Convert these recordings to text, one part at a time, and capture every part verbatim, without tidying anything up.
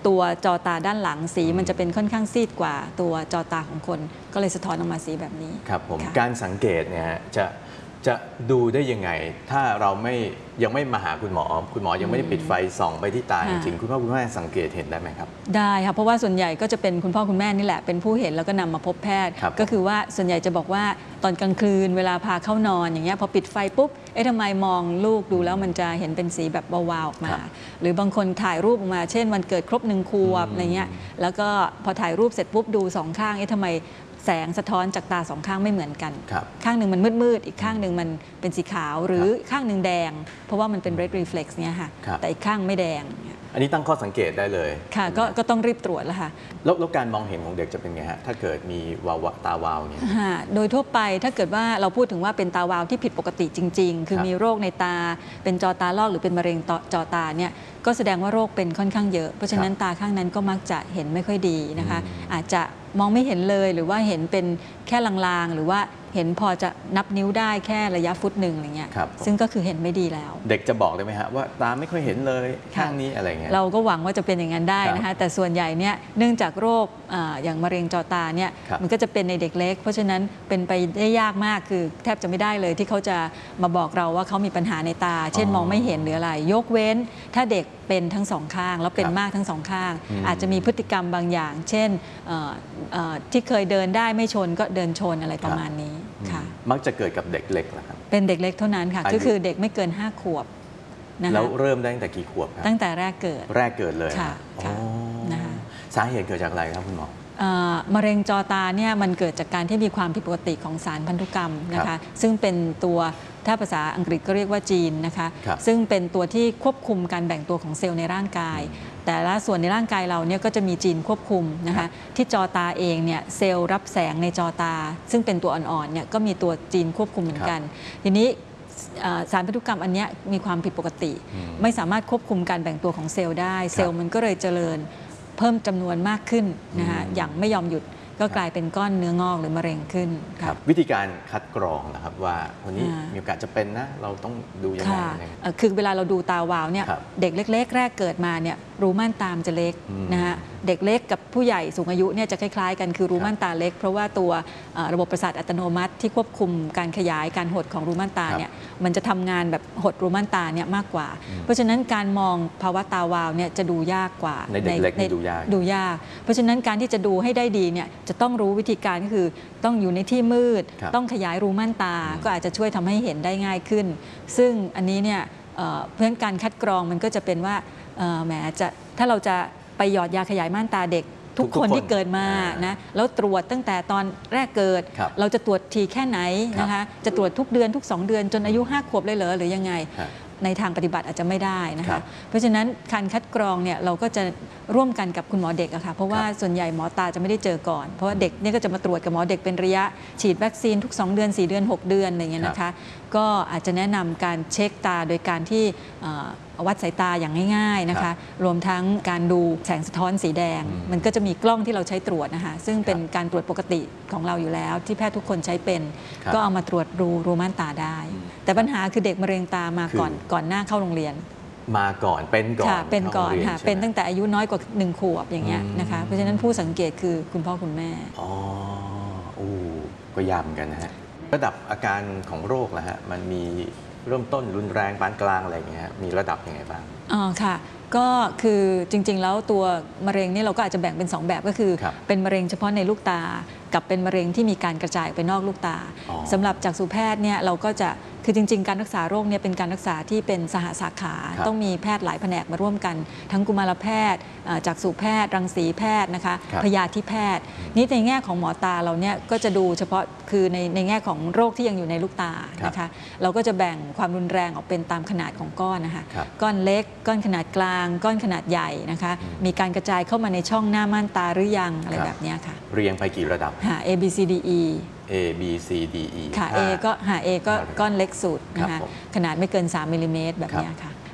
ตัวจอตาด้านหลังสีมันจะเป็นค่อนข้างซีดกว่าตัวจอตาของคนก็เลยสะท้อนออกมาสีแบบนี้ครับผมการสังเกตเนี่ยจะจะดูได้ยังไงถ้าเราไม่ยังไม่มาหาคุณหมอคุณหมอยังไม่ได้ปิดไฟส่องไปที่ตาจริงๆคุณพ่อคุณแม่สังเกตเห็นได้ไหมครับได้ค่ะเพราะว่าส่วนใหญ่ก็จะเป็นคุณพ่อคุณแม่นี่แหละเป็นผู้เห็นแล้วก็นำมาพบแพทย์ก็คือว่าส่วนใหญ่จะบอกว่าตอนกลางคืนเวลาพาเข้านอนอย่างเงี้ยพอปิดไฟปุ๊บเอ๊ะทำไมมองลูกดูแล้วมันจะเห็นเป็นสีแบบวาวๆออกมาหรือบางคนถ่ายรูปออกมาเช่นวันเกิดครบหนึ่งขวบอะไรเงี้ยแล้วก็พอถ่ายรูปเสร็จปุ๊บดูสองข้างเอ๊ะทำไมแสงสะท้อนจากตาสองข้างไม่เหมือนกันข้างหนึ่งมันมืดๆอีกข้างหนึ่งมันเป็นสีขาวหรือข้างหนึ่งแดงเพราะว่ามันเป็น red reflex เนี่ยค่ะแต่อีกข้างไม่แดงอันนี้ตั้งข้อสังเกตได้เลยค่ะก็ก็ต้องรีบตรวจแล้วค่ะแล้วการมองเห็นของเด็กจะเป็นไงฮะถ้าเกิดมีวาวตาวาวเนี่ยโดยทั่วไปถ้าเกิดว่าเราพูดถึงว่าเป็นตาวาวที่ผิดปกติจริงๆคือมีโรคในตาเป็นจอตาลอกหรือเป็นมะเร็งจอตาเนี่ยก็แสดงว่าโรคเป็นค่อนข้างเยอะเพราะฉะนั้นตาข้างนั้นก็มักจะเห็นไม่ค่อยดีนะคะอาจจะมองไม่เห็นเลยหรือว่าเห็นเป็นแค่ลางๆหรือว่าเห็นพอจะนับนิ้วได้แค่ระยะฟุตหนึ่งอะไรเงี้ยซึ่งก็คือเห็นไม่ดีแล้วเด็กจะบอกได้ไหมฮะว่าตาไม่ค่อยเห็นเลยข้างนี้อะไรเงี้ยเราก็หวังว่าจะเป็นอย่างนั้นได้นะคะแต่ส่วนใหญ่เนี่ยเนื่องจากโรคอย่างมะเร็งจอตาเนี่ยมันก็จะเป็นในเด็กเล็กเพราะฉะนั้นเป็นไปได้ยากมากคือแทบจะไม่ได้เลยที่เขาจะมาบอกเราว่าเขามีปัญหาในตาเช่นมองไม่เห็นหรืออะไรยกเว้นถ้าเด็กเป็นทั้งสองข้างแล้วเป็นมากทั้งสองข้างอาจจะมีพฤติกรรมบางอย่างเช่นที่เคยเดินได้ไม่ชนก็เดินชนอะไรประมาณนี้ค่ะมักจะเกิดกับเด็กเล็กเหรอครับเป็นเด็กเล็กเท่านั้นค่ะก็คือเด็กไม่เกินห้าขวบนะคะแล้วเริ่มได้ตั้งแต่กี่ขวบครับตั้งแต่แรกเกิดแรกเกิดเลยค่ะนะคะสาเหตุเกิดจากอะไรครับคุณหมอมะเร็งจอตาเนี่ยมันเกิดจากการที่มีความผิดปกติของสารพันธุกรรมนะคะซึ่งเป็นตัวถ้าภาษาอังกฤษก็เรียกว่าจีนนะคะซึ่งเป็นตัวที่ควบคุมการแบ่งตัวของเซลล์ในร่างกายแต่ละส่วนในร่างกายเราเนี่ยก็จะมีจีนควบคุมนะคะที่จอตาเองเนี่ยเซลล์รับแสงในจอตาซึ่งเป็นตัวอ่อนๆเนี่ยก็มีตัวจีนควบคุมเหมือนกันทีนี้สารพันธุกรรมอันนี้มีความผิดปกติไม่สามารถควบคุมการแบ่งตัวของเซลล์ได้เซลล์มันก็เลยเจริญเพิ่มจำนวนมากขึ้นนะคะอย่างไม่ยอมหยุดก็กลายเป็นก้อนเนื้องอกหรือมะเร็งขึ้นครับวิธีการคัดกรองนะครับว่าวันนี้มีโอกาสจะเป็นนะเราต้องดูยังไงคือเวลาเราดูตาวาวเนี่ยเด็กเล็กๆแรกเกิดมาเนี่ยรูม่านตามจะเล็กนะฮะเด็กเล็กกับผู้ใหญ่สูงอายุเนี่ยจะคล้ายๆกันคือรูม่านตาเล็กเพราะว่าตัวระบบประสาทอัตโนมัติที่ควบคุมการขยายการหดของรูม่านตาเนี่ยมันจะทำงานแบบหดรูม่านตาเนี่ยมากกว่าเพราะฉะนั้นการมองภาวะตาวาวเนี่ยจะดูยากกว่าในเด็กเล็กดูยากดูยากเพราะฉะนั้นการที่จะดูให้ได้ดีเนี่ยจะต้องรู้วิธีการก็คือต้องอยู่ในที่มืดต้องขยายรูม่านตาก็อาจจะช่วยทำให้เห็นได้ง่ายขึ้นซึ่งอันนี้เนี่ยเพื่อการคัดกรองมันก็จะเป็นว่าแหมจะถ้าเราจะไปหยอดยาขยายม่านตาเด็กทุกคนที่เกิดมานะแล้วตรวจตั้งแต่ตอนแรกเกิดเราจะตรวจทีแค่ไหนนะคะจะตรวจทุกเดือนทุกสองเดือนจนอายุห้าขวบเลยเหรอหรือยังไงในทางปฏิบัติอาจจะไม่ได้นะคะเพราะฉะนั้นการคัดกรองเนี่ยเราก็จะร่วมกันกับคุณหมอเด็กอะค่ะเพราะว่าส่วนใหญ่หมอตาจะไม่ได้เจอก่อนเพราะว่าเด็กเนี่ยก็จะมาตรวจกับหมอเด็กเป็นระยะฉีดวัคซีนทุกสองเดือนสี่เดือนหกเดือนอะไรเงี้ยนะคะก็อาจจะแนะนำการเช็คตาโดยการที่วัดสายตาอย่างง่ายๆนะคะรวมทั้งการดูแสงสะท้อนสีแดงมันก็จะมีกล้องที่เราใช้ตรวจนะคะซึ่งเป็นการตรวจปกติของเราอยู่แล้วที่แพทย์ทุกคนใช้เป็นก็เอามาตรวจรูรูม่านตาได้แต่ปัญหาคือเด็กมะเร็งตามาก่อนก่อนหน้าเข้าโรงเรียนมาก่อนเป็นก่อนเป็นก่อนค่ะเป็นตั้งแต่อายุน้อยกว่าหนึ่งขวบอย่างเงี้ยนะคะเพราะฉะนั้นผู้สังเกตคือคุณพ่อคุณแม่อ๋ออู้ก็ยากเหมือนกันนะฮะระดับอาการของโรคล่ะฮะมันมีเริ่มต้นรุนแรงปานกลางอะไรอย่างเงี้ยมีระดับยังไงบ้างอ๋อค่ะก็คือจริงๆแล้วตัวมะเร็งนี่เราก็อาจจะแบ่งเป็นสองแบบก็คือเป็นมะเร็งเฉพาะในลูกตากับเป็นมะเร็งที่มีการกระจายไปนอกลูกตาสำหรับจักษุแพทย์เนี่ยเราก็จะคือจริงๆการรักษาโรคเนี่ยเป็นการรักษาที่เป็นสหสาขาต้องมีแพทย์หลายแผนกมาร่วมกันทั้งกุมารแพทย์จักษุแพทย์รังสีแพทย์นะคะพยาธิแพทย์นี่ในแง่ของหมอตาเราเนี่ยก็จะดูเฉพาะคือในในแง่ของโรคที่ยังอยู่ในลูกตานะคะเราก็จะแบ่งความรุนแรงออกเป็นตามขนาดของก้อนนะคะก้อนเล็กก้อนขนาดกลางก้อนขนาดใหญ่นะคะมีการกระจายเข้ามาในช่องหน้าม่านตาหรือยังอะไรแบบนี้ค่ะเรียงไปกี่ระดับ A B C D E A B C D E ค่ะ A ก็หา A ก็ก้อนเล็กสุดนะคะขนาดไม่เกินสามมิลลิเมตรแบบนี้ค่ะ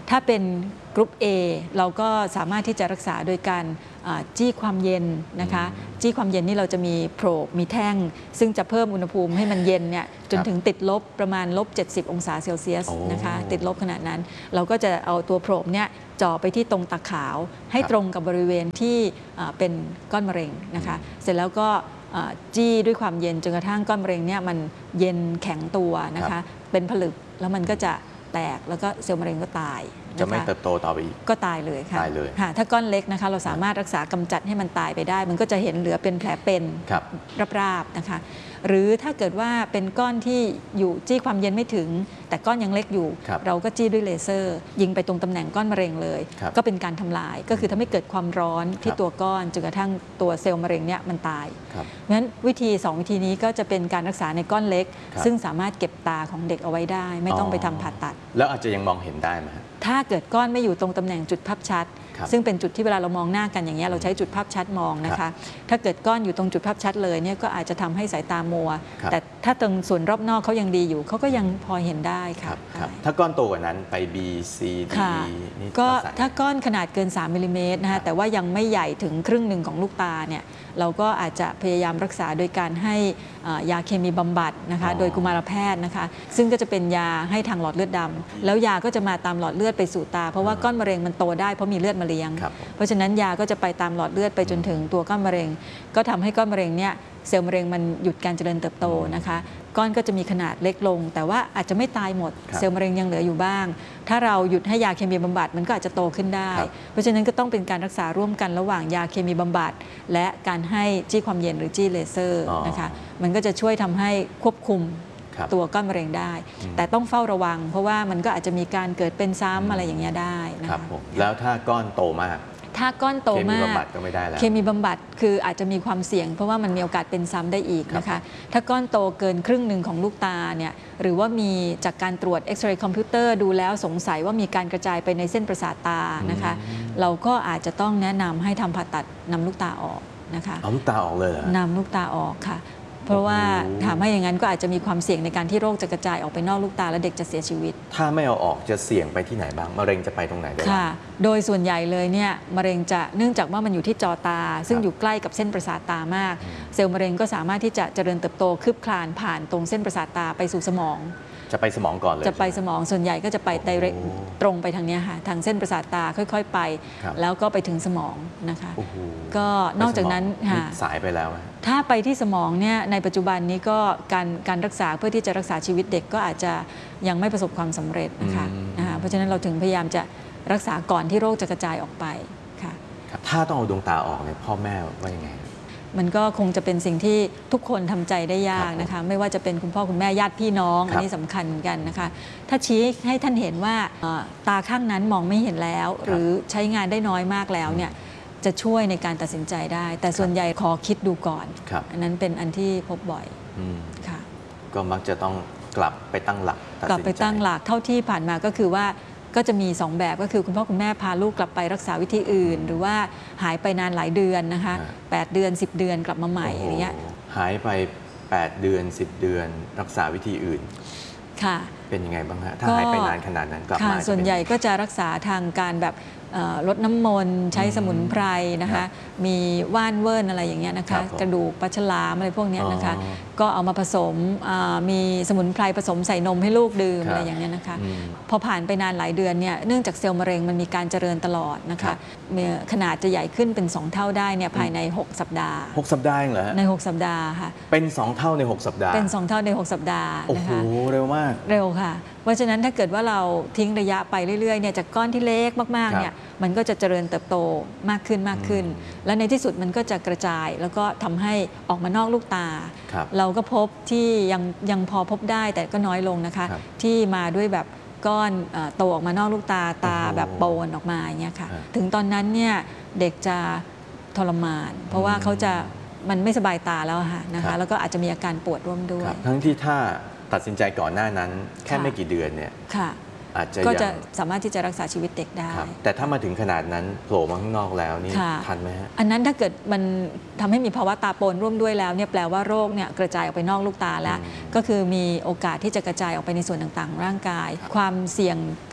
ถ้าเป็นกรุ๊ป A เราก็สามารถที่จะรักษาโดยการจี้ความเย็นนะคะจี้ความเย็นนี่เราจะมีโพรบมีแท่งซึ่งจะเพิ่มอุณหภูมิให้มันเย็นเนี่ยจนถึงติดลบประมาณลบเจ็ดสิบองศาเซลเซียสนะคะติดลบขนาดนั้นเราก็จะเอาตัวโพรบเนี่ยจ่อไปที่ตรงตาขาวให้ตรงกับบริเวณที่เป็นก้อนมะเร็งนะคะเสร็จแล้วก็จี้ด้วยความเย็นจนกระทั่งก้อนมะเร็งเนี่ยมันเย็นแข็งตัวนะคะเป็นผลึกแล้วมันก็จะแตกแล้วก็เซลล์มะเร็งก็ตายจะไม่เติบโตต่อไปอีกก็ตายเลยค่ะตายเลยถ้าก้อนเล็กนะคะเราสามารถรักษากำจัดให้มันตายไปได้มันก็จะเห็นเหลือเป็นแผลเป็นราบๆนะคะหรือถ้าเกิดว่าเป็นก้อนที่อยู่จี้ความเย็นไม่ถึงแต่ก้อนยังเล็กอยู่เราก็จี้ด้วยเลเซอร์ยิงไปตรงตำแหน่งก้อนมะเร็งเลยก็เป็นการทำลายก็คือทำให้เกิดความร้อนที่ตัวก้อนจนกระทั่งตัวเซลล์มะเร็งเนี่ยมันตายเพราะฉะนั้นวิธีสองวิธีนี้ก็จะเป็นการรักษาในก้อนเล็กซึ่งสามารถเก็บตาของเด็กเอาไว้ได้ไม่ต้องไปทำผ่าตัดแล้วอาจจะยังมองเห็นได้ไหมถ้าเกิดก้อนไม่อยู่ตรงตำแหน่งจุดภาพชัดซึ่งเป็นจุดที่เวลาเรามองหน้ากันอย่างเงี้ยเราใช้จุดภาพชัดมองนะคะถ้าเกิดก้อนอยู่ตรงจุดภาพชัดเลยเนี่ยก็อาจจะทำให้สายตามัวแต่ถ้าตรงส่วนรอบนอกเขายังดีอยู่เขาก็ยังพอเห็นได้ค่ะถ้าก้อนโตกว่านั้นไป B C D นี่ก็ถ้าก้อนขนาดเกินสามมิลลิเมตรนะคะแต่ว่ายังไม่ใหญ่ถึงครึ่งหนึ่งของลูกตาเนี่ยเราก็อาจจะพยายามรักษาโดยการให้ยาเคมีบำบัดนะคะโดยกุมารแพทย์นะคะซึ่งก็จะเป็นยาให้ทางหลอดเลือดดำแล้วยาก็จะมาตามหลอดเลือดไปสู่ตาเพราะว่าก้อนมะเร็งมันโตได้เพราะมีเลือดมาเลี้ยงเพราะฉะนั้นยาก็จะไปตามหลอดเลือดไปจนถึงตัวก้อนมะเร็งก็ทำให้ก้อนมะเร็งเนี่ยเซลล์มะเร็งมันหยุดการเจริญเติบโตนะคะก้อนก็จะมีขนาดเล็กลงแต่ว่าอาจจะไม่ตายหมดเซลล์มะเร็งยังเหลืออยู่บ้างถ้าเราหยุดให้ยาเคมีบำบัดมันก็อาจจะโตขึ้นได้เพราะฉะนั้นก็ต้องเป็นการรักษาร่วมกันระหว่างยาเคมีบำบัดและการให้จี้ความเย็นหรือจี้เลเซอร์นะคะมันก็จะช่วยทำให้ควบคุมตัวก้อนมะเร็งได้แต่ต้องเฝ้าระวังเพราะว่ามันก็อาจจะมีการเกิดเป็นซ้ำอะไรอย่างเงี้ยได้นะคะแล้วถ้าก้อนโตมากถ้าก้อนโตมากเคมีบำบัดก็ไม่ได้แล้วเคมีบำบัดคืออาจจะมีความเสี่ยงเพราะว่ามันมีโอกาสเป็นซ้ำได้อีกนะคะถ้าก้อนโตเกินครึ่งหนึ่งของลูกตาเนี่ยหรือว่ามีจากการตรวจเอ็กซเรย์คอมพิวเตอร์ดูแล้วสงสัยว่ามีการกระจายไปในเส้นประสาทตานะคะเราก็อาจจะต้องแนะนำให้ทำผ่าตัดนำลูกตาออกนะคะเอาลูกตาออกเลยเหรอนำลูกตาออกค่ะเพราะว่าถามให้อย่างนั้นก็อาจจะมีความเสี่ยงในการที่โรคจะกระจายออกไปนอกลูกตาและเด็กจะเสียชีวิตถ้าไม่เอาออกจะเสี่ยงไปที่ไหนบ้างมะเร็งจะไปตรงไหนได้ค่ะโดยส่วนใหญ่เลยเนี่ยมะเร็งจะเนื่องจากว่ามันอยู่ที่จอตาซึ่งอยู่ใกล้กับเส้นประสาทตามากเซลล์มะเร็งก็สามารถที่จะเจริญเติบโตคืบคลานผ่านตรงเส้นประสาทตาไปสู่สมองจะไปสมองก่อนเลยจะไปสมองส่วนใหญ่ก็จะไปตรงไปทางนี้ค่ะทางเส้นประสาทตาค่อยๆไปแล้วก็ไปถึงสมองนะคะก็นอกจากนั้นค่ะสายไปแล้วถ้าไปที่สมองเนี่ยในปัจจุบันนี้ก็การการรักษาเพื่อที่จะรักษาชีวิตเด็กก็อาจจะยังไม่ประสบความสำเร็จนะคะนะคะเพราะฉะนั้นเราถึงพยายามจะรักษาก่อนที่โรคจะกระจายออกไปค่ะถ้าต้องเอาดวงตาออกเนี่ยพ่อแม่ว่ายังไงมันก็คงจะเป็นสิ่งที่ทุกคนทำใจได้ยากนะคะไม่ว่าจะเป็นคุณพ่อคุณแม่ญาติพี่น้องอันนี้สำคัญกันนะคะถ้าชี้ให้ท่านเห็นว่าตาข้างนั้นมองไม่เห็นแล้วหรือใช้งานได้น้อยมากแล้วเนี่ยจะช่วยในการตัดสินใจได้แต่ส่วนใหญ่ขอคิดดูก่อนอันนั้นเป็นอันที่พบบ่อยค่ะก็มักจะต้องกลับไปตั้งหลักกลับไปตั้งหลักเท่าที่ผ่านมาก็คือว่าก็จะมีสองแบบก็คือคุณพ่อคุณแม่พาลูกกลับไปรักษาวิธีอื่นหรือว่าหายไปนานหลายเดือนนะคะแปดเดือนสิบเดือนกลับมาใหม่อย่างเงี้ยหายไปแปดเดือนสิบเดือนรักษาวิธีอื่นค่ะเป็นยังไงบ้างฮะถ้าหายไปนานขนาดนั้นกลับมาส่วนใหญ่ก็จะรักษาทางการแบบลดน้ำมนต์ใช้สมุนไพรนะคะมีว่านเวิร์นอะไรอย่างเงี้ยนะคะกระดูกปลาฉลามอะไรพวกนี้นะคะก็เอามาผสมมีสมุนไพรผสมใส่นมให้ลูกดื่มอะไรอย่างเงี้ยนะคะพอผ่านไปนานหลายเดือนเนี่ยเนื่องจากเซลล์มะเร็งมันมีการเจริญตลอดนะคะขนาดจะใหญ่ขึ้นเป็นสองเท่าได้เนี่ยภายในหกสัปดาห์หกสัปดาห์เหรอในหกสัปดาห์ค่ะเป็นสองเท่าในหกสัปดาห์เป็นสองเท่าในหกสัปดาห์โอ้โหเร็วมากเร็วค่ะเพราะฉะนั้นถ้าเกิดว่าเราทิ้งระยะไปเรื่อยๆเนี่ยจากก้อนที่เล็กมากๆเนี่ยมันก็จะเจริญเติบโตมากขึ้นมากขึ้นและในที่สุดมันก็จะกระจายแล้วก็ทำให้ออกมานอกลูกตาเราก็พบที่ยังยังพอพบได้แต่ก็น้อยลงนะคะที่มาด้วยแบบก้อนโตออกมานอกลูกตาตาแบบโปนออกมาอย่างเงี้ยค่ะถึงตอนนั้นเนี่ยเด็กจะทรมานเพราะว่าเขาจะมันไม่สบายตาแล้วค่ะนะคะแล้วก็อาจจะมีอาการปวดร่วมด้วยทั้งที่ถ้าตัดสินใจก่อนหน้านั้นแค่ไม่กี่เดือนเนี่ยอาจจะก็จะสามารถที่จะรักษาชีวิตเด็กได้แต่ถ้ามาถึงขนาดนั้นโผล่มาข้างนอกแล้วนี่ทันไหมฮะอันนั้นถ้าเกิดมันทำให้มีภาวะตาโปนร่วมด้วยแล้วเนี่ยแปลว่าโรคเนี่ยกระจายออกไปนอกลูกตาแล้วก็คือมีโอกาสที่จะกระจายออกไปในส่วนต่างๆของร่างกายความเสี่ยง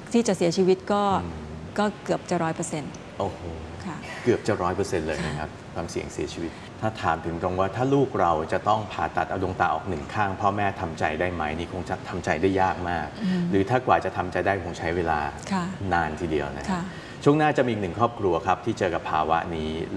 ที่จะเสียชีวิตก็ก็เกือบจะร้อยเปอร์เซ็นต์โอ้โหค่ะเกือบจะร้อยเปอร์เซ็นต์เลยนะครับความเสี่ยงเสียชีวิต ถ้าถามถึงตรงว่าถ้าลูกเราจะต้องผ่าตัดเอาดวงตาออกหนึ่งข้างพ่อแม่ทำใจได้ไหมนี่คงจะทำใจได้ยากมาก หรือถ้ากว่าจะทำใจได้คงใช้เวลาค่ะนานทีเดียวนะค่ะช่วงหน้าจะมีอีกหนึ่งครอบครัวครับที่เจอกับภาวะนี้